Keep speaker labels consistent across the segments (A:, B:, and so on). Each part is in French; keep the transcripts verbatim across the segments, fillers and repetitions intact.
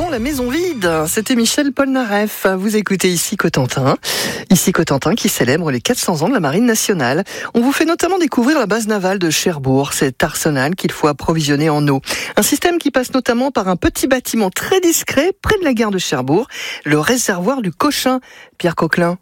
A: la maison vide. C'était Michel Polnareff. Vous écoutez ici Cotentin. Ici Cotentin qui célèbre les quatre cents ans de la Marine nationale. On vous fait notamment découvrir la base navale de Cherbourg, cet arsenal qu'il faut approvisionner en eau. Un système qui passe notamment par un petit bâtiment très discret près de la gare de Cherbourg, le réservoir du Cochin. Pierre Coquelin.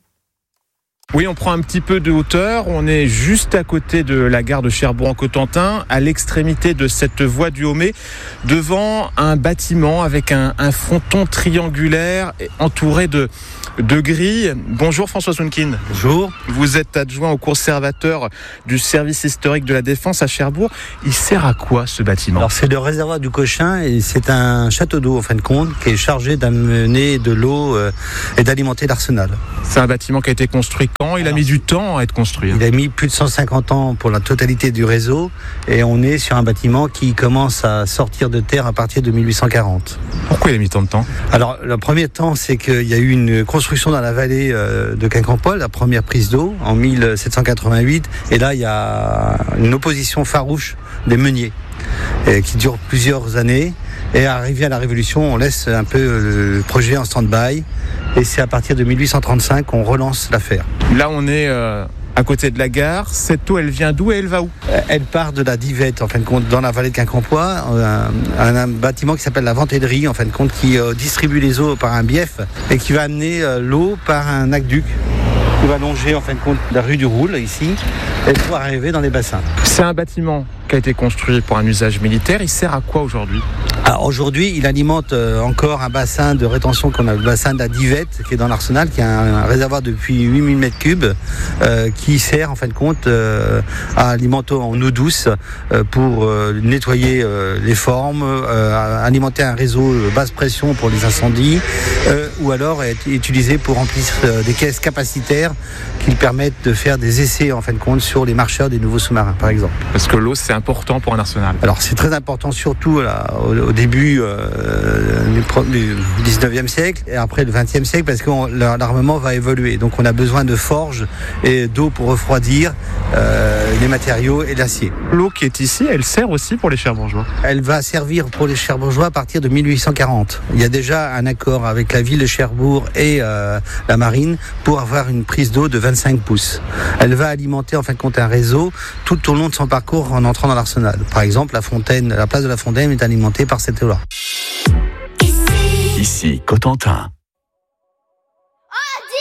B: Oui, on prend un petit peu de hauteur. On est juste à côté de la gare de Cherbourg en Cotentin, à l'extrémité de cette voie du Haumé, devant un bâtiment avec un, un fronton triangulaire entouré de, de grilles. Bonjour François Sounkin.
C: Bonjour.
B: Vous êtes adjoint au conservateur du service historique de la Défense à Cherbourg. Il sert à quoi ce bâtiment ?
C: Alors c'est le réservoir du Cochin et c'est un château d'eau en fin de compte qui est chargé d'amener de l'eau et d'alimenter l'arsenal.
B: C'est un bâtiment qui a été construit quand ? Il a mis du temps à être construit.
C: Il a mis plus de cent cinquante ans pour la totalité du réseau et on est sur un bâtiment qui commence à sortir de terre à partir de mille huit cent quarante.
B: Pourquoi il a mis tant de temps ?
C: Alors le premier temps, c'est qu'il y a eu une construction dans la vallée de Quincampoix, la première prise d'eau en mille sept cent quatre-vingt-huit, et là il y a une opposition farouche des meuniers et qui dure plusieurs années. Et arrivé à la Révolution, on laisse un peu le projet en stand-by. Et c'est à partir de mille huit cent trente-cinq qu'on relance l'affaire.
B: Là, on est euh, à côté de la gare. Cette eau, elle vient d'où et elle va où ?
C: Elle part de la Divette, en fin de compte, dans la vallée de Quincampoix. Un, un, un bâtiment qui s'appelle la Ventellerie, en fin de compte, qui euh, distribue les eaux par un bief et qui va amener euh, l'eau par un aqueduc qui va longer, en fin de compte, la rue du Roule, ici, et pour arriver dans les bassins.
B: C'est un bâtiment qui a été construit pour un usage militaire. Il sert à quoi aujourd'hui ?
C: Alors aujourd'hui, il alimente euh, encore un bassin de rétention qu'on a le bassin de la Divette, qui est dans l'arsenal, qui est un, un réservoir depuis huit mille mètres cubes, euh, qui sert en fin de compte euh, à alimenter en eau douce euh, pour euh, nettoyer euh, les formes, euh, alimenter un réseau basse pression pour les incendies, euh, ou alors être utilisé pour remplir euh, des caisses capacitaires qui permettent de faire des essais en fin de compte sur les marcheurs des nouveaux sous-marins, par exemple.
B: Parce que l'eau, c'est important pour un arsenal.
C: Alors c'est très important, surtout là, au, au début euh, du dix-neuvième siècle et après le vingtième siècle, parce que on, l'armement va évoluer. Donc on a besoin de forges et d'eau pour refroidir euh, les matériaux et l'acier.
B: L'eau qui est ici, elle sert aussi pour les Cherbourgeois ?
C: Elle va servir pour les Cherbourgeois à partir de mille huit cent quarante. Il y a déjà un accord avec la ville de Cherbourg et euh, la marine pour avoir une prise d'eau de vingt-cinq pouces. Elle va alimenter en fin de compte un réseau tout au long de son parcours en entrant dans l'arsenal. Par exemple, la fontaine, la place de la Fontaine est alimentée par cette eau-là.
D: Ici, Cotentin.